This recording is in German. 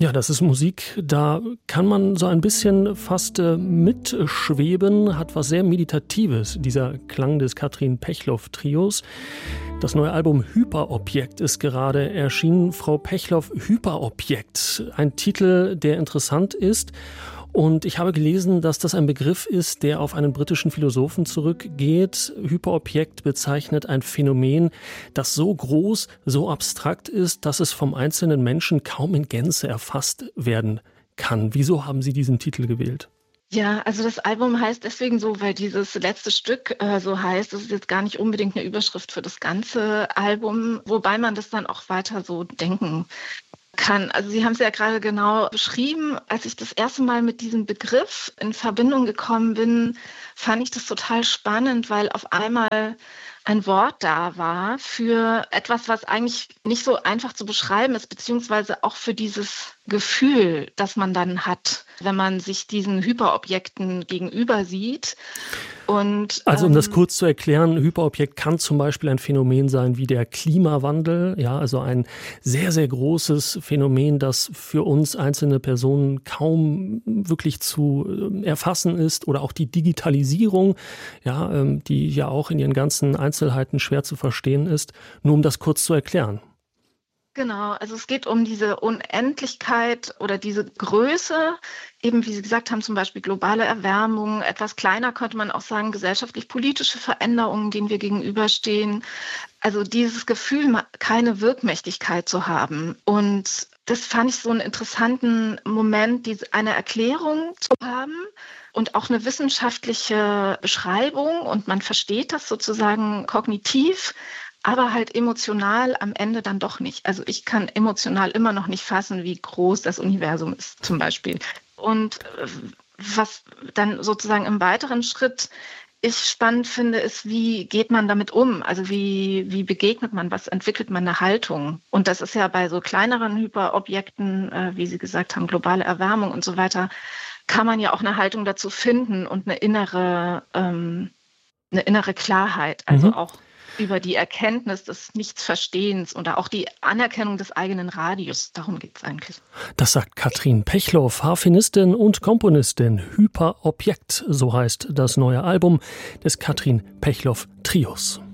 Ja, das ist Musik, da kann man so ein bisschen fast mitschweben, hat was sehr Meditatives, dieser Klang des Katrin Pechloff-Trios. Das neue Album Hyperobjekt ist gerade erschienen. Frau Pechloff, Hyperobjekt, ein Titel, der interessant ist. Und ich habe gelesen, dass das ein Begriff ist, der auf einen britischen Philosophen zurückgeht. Hyperobjekt bezeichnet ein Phänomen, das so groß, so abstrakt ist, dass es vom einzelnen Menschen kaum in Gänze erfasst werden kann. Wieso haben Sie diesen Titel gewählt? Ja, also das Album heißt deswegen so, weil dieses letzte Stück so heißt. Das ist jetzt gar nicht unbedingt eine Überschrift für das ganze Album, wobei man das dann auch weiter so denken kann. Also Sie haben es ja gerade genau beschrieben. Als ich das erste Mal mit diesem Begriff in Verbindung gekommen bin, fand ich das total spannend, weil auf einmal ein Wort da war für etwas, was eigentlich nicht so einfach zu beschreiben ist, beziehungsweise auch für dieses Gefühl, das man dann hat, wenn man sich diesen Hyperobjekten gegenüber sieht. Und, also um das kurz zu erklären, Hyperobjekt kann zum Beispiel ein Phänomen sein wie der Klimawandel, ja, also ein sehr, sehr großes Phänomen, das für uns einzelne Personen kaum wirklich zu erfassen ist, oder auch die Digitalisierung, ja, die ja auch in ihren ganzen Einzelheiten schwer zu verstehen ist, nur um das kurz zu erklären. Genau, also es geht um diese Unendlichkeit oder diese Größe, eben wie Sie gesagt haben, zum Beispiel globale Erwärmung, etwas kleiner könnte man auch sagen, gesellschaftlich-politische Veränderungen, denen wir gegenüberstehen. Also dieses Gefühl, keine Wirkmächtigkeit zu haben. Und das fand ich so einen interessanten Moment, eine Erklärung zu haben und auch eine wissenschaftliche Beschreibung, und man versteht das sozusagen kognitiv, aber halt emotional am Ende dann doch nicht. Also ich kann emotional immer noch nicht fassen, wie groß das Universum ist zum Beispiel. Und was dann sozusagen im weiteren Schritt ich spannend finde, ist, wie geht man damit um? Also wie begegnet man, was entwickelt man eine Haltung? Und das ist ja bei so kleineren Hyperobjekten, wie Sie gesagt haben, globale Erwärmung und so weiter, kann man ja auch eine Haltung dazu finden und eine innere Klarheit, also auch über die Erkenntnis des Nichtsverstehens oder auch die Anerkennung des eigenen Radius. Darum geht es eigentlich. Das sagt Katrin Pechloff, Harfenistin und Komponistin. Hyperobjekt, so heißt das neue Album des Katrin Pechloff Trios.